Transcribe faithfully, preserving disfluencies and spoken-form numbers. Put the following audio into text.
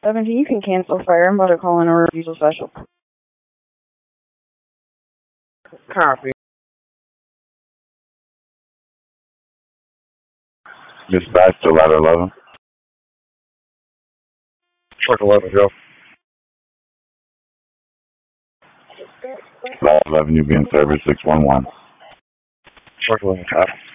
seventeen, you can cancel fire and motor call in a refusal special. Copy. Dispatch to ladder eleven. Truck eleven, go. Ladder eleven, you be in service six one one. Truck eleven, copy.